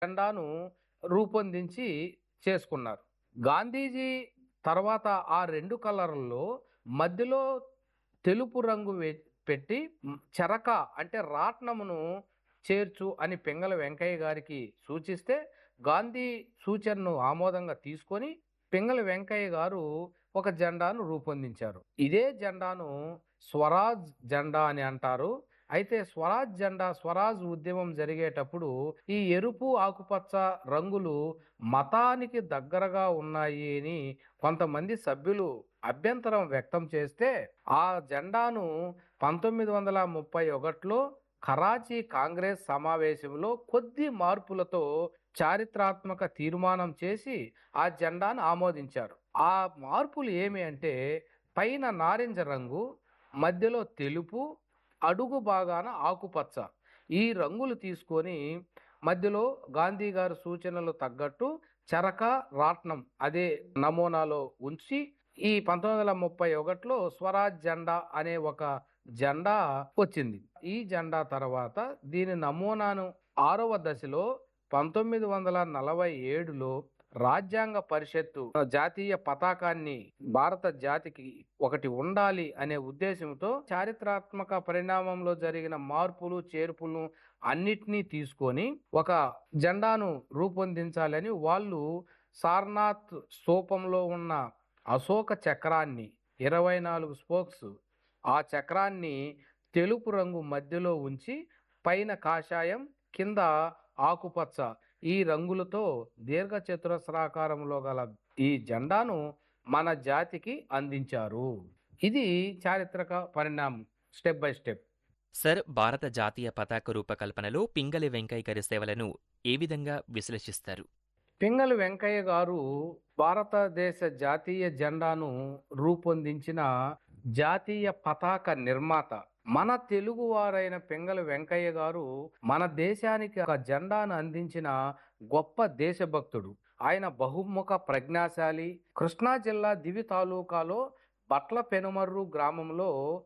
జెండాను రూపొందించి చేసుకున్నారు. గాంధీజీ తర్వాత ఆ 2 కలర్లలో మధ్యలో తెలుపు రంగు పెట్టి చెరక అంటే రాట్నమును చేర్చు అని పింగళ వెంకయ్య గారికి సూచిస్తే గాంధీ సూచనను ఆమోదంగా తీసుకొని పింగళ వెంకయ్య గారు ఒక జెండాను రూపొందించారు. ఇదే జెండాను స్వరాజ్ జెండా అని అంటారు. అయితే స్వరాజ్ ఉద్యమం జరిగేటప్పుడు ఈ ఎరుపు ఆకుపచ్చ రంగులు మతానికి దగ్గరగా ఉన్నాయి అని కొంతమంది సభ్యులు అభ్యంతరం వ్యక్తం చేస్తే ఆ జెండాను 1931లో కరాచీ కాంగ్రెస్ సమావేశంలో కొద్ది మార్పులతో చారిత్రాత్మక తీర్మానం చేసి ఆ జెండాను ఆమోదించారు. ఆ మార్పులు ఏమి అంటే పైన నారింజ రంగు, మధ్యలో తెలుపు, అడుగు భాగాన ఆకుపచ్చ ఈ రంగులు తీసుకొని మధ్యలో గాంధీ గారి సూచనలు తగ్గట్టు చరక రాట్నం అదే నమూనాలో ఉంచి ఈ 1931లో స్వరాజ్ జెండా అనే ఒక జెండా వచ్చింది. ఈ జెండా తర్వాత దీని నమూనాను 6వ దశలో 1947లో రాజ్యాంగ పరిషత్తు జాతీయ పతాకాన్ని భారత జాతికి ఒకటి ఉండాలి అనే ఉద్దేశంతో చారిత్రాత్మక పరిణామంలో జరిగిన మార్పులు చేర్పులను అన్నిటినీ తీసుకొని ఒక జెండాను రూపొందించాలని వాళ్ళు సారనాథ్ స్తూపంలో ఉన్న అశోక చక్రాన్ని 24 స్పోక్స్ ఆ చక్రాన్ని తెలుపు రంగు మధ్యలో ఉంచి పైన కాషాయం కింద ఆకుపచ్చ ఈ రంగులతో దీర్ఘ చతురస్రాకారంలో గల ఈ జెండాను మన జాతికి అందించారు. ఇది చారిత్రక పరిణామం స్టెప్ బై స్టెప్. సర్, భారత జాతీయ పతాక రూపకల్పనలో పింగళి వెంకయ్య గారి సేవలను ఏ విధంగా విశ్లేషిస్తారు? పింగళి వెంకయ్య గారు భారతదేశ జాతీయ జెండాను రూపొందించిన జాతీయ పతాక నిర్మాత. మన తెలుగువారైన పింగళి వెంకయ్య గారు మన దేశానికి ఒక జెండాను అందించిన గొప్ప దేశభక్తుడు. ఆయన బహుముఖ ప్రజ్ఞాశాలి. కృష్ణా జిల్లా దివి తాలూకాలో బట్ల పెనుమర్రు గ్రామంలో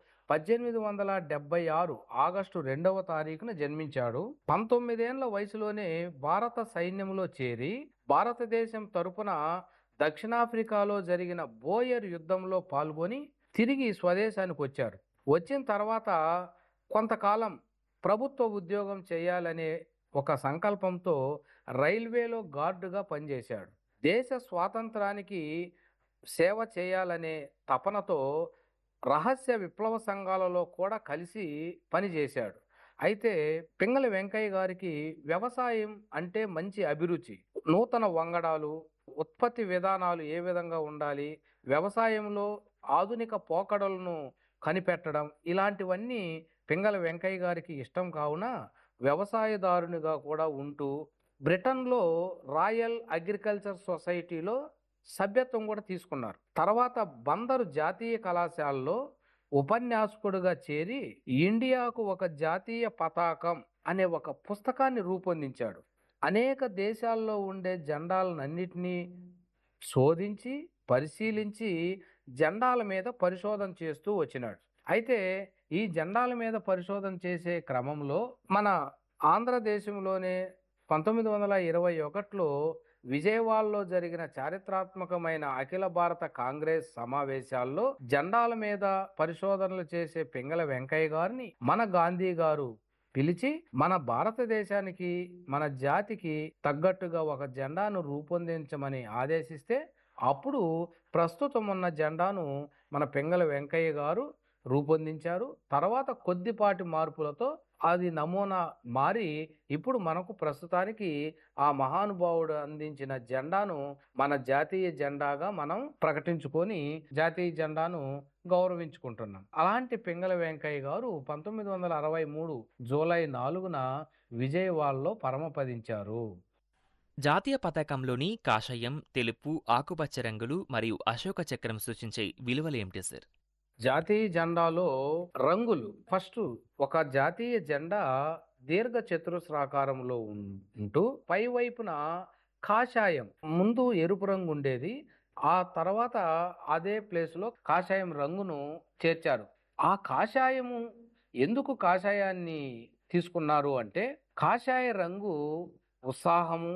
1876 ఆగస్టు 2వ తారీఖున జన్మించాడు. 19 ఏళ్ల వయసులోనే భారత సైన్యంలో చేరి భారతదేశం తరపున దక్షిణాఫ్రికాలో జరిగిన బోయర్ యుద్ధంలో పాల్గొని తిరిగి స్వదేశానికి వచ్చారు. వచ్చిన తర్వాత కొంతకాలం ప్రభుత్వ ఉద్యోగం చేయాలనే ఒక సంకల్పంతో రైల్వేలో గార్డుగా పనిచేశాడు. దేశ స్వాతంత్రానికి సేవ చేయాలనే తపనతో రహస్య విప్లవ సంఘాలలో కూడా కలిసి పనిచేశాడు. అయితే పింగళి వెంకయ్య గారికి వ్యవసాయం అంటే మంచి అభిరుచి. నూతన వంగడాలు, ఉత్పత్తి విధానాలు ఏ విధంగా ఉండాలి, వ్యవసాయంలో ఆధునిక పోకడలను కనిపెట్టడం ఇలాంటివన్నీ పింగళి వెంకయ్య గారికి ఇష్టం కావున వ్యవసాయదారునిగా కూడా ఉంటూ బ్రిటన్లో రాయల్ అగ్రికల్చర్ సొసైటీలో సభ్యత్వం కూడా తీసుకున్నారు. తర్వాత బందరు జాతీయ కళాశాలలో ఉపన్యాసకుడుగా చేరి ఇండియాకు ఒక జాతీయ పతాకం అనే ఒక పుస్తకాన్ని రూపొందించాడు. అనేక దేశాల్లో ఉండే జెండాలన్నింటినీ శోధించి పరిశీలించి జెండాల మీద పరిశోధన చేస్తూ వచ్చినాడు. అయితే ఈ జెండాల మీద పరిశోధన చేసే క్రమంలో మన ఆంధ్రదేశంలోనే 1921లో విజయవాడలో జరిగిన చారిత్రాత్మకమైన అఖిల భారత కాంగ్రెస్ సమావేశాల్లో జెండాల మీద పరిశోధనలు చేసే పింగళి వెంకయ్య గారిని మన గాంధీ గారు పిలిచి మన భారతదేశానికి మన జాతికి తగ్గట్టుగా ఒక జెండాను రూపొందించమని ఆదేశిస్తే అప్పుడు ప్రస్తుతం ఉన్న జెండాను మన పింగళి వెంకయ్య గారు రూపొందించారు. తర్వాత కొద్దిపాటి మార్పులతో అది నమూనా మారి ఇప్పుడు మనకు ప్రస్తుతానికి ఆ మహానుభావుడు అందించిన జెండాను మన జాతీయ జెండాగా మనం ప్రకటించుకొని జాతీయ జెండాను గౌరవించుకుంటున్నాం. అలాంటి పింగళి వెంకయ్య గారు 1963 జూలై 4న విజయవాడలో పరమపదించారు. జాతీయ పతాకంలోని కాషాయం, తెలుపు, ఆకుపచ్చ రంగులు మరియు అశోక చక్రం సూచించే విలువలేమిటి సార్? జాతీయ జెండాలో రంగులు ఫస్ట్ ఒక జాతీయ జెండా దీర్ఘ చతురస్రాకారంలో ఉంటూ పై వైపున కాషాయం, ముందు ఎరుపు రంగు ఉండేది, ఆ తర్వాత అదే ప్లేస్లో కాషాయం రంగును చేర్చారు. ఆ కాషాయము ఎందుకు కాషాయాన్ని తీసుకున్నారు అంటే కాషాయ రంగు ఉత్సాహము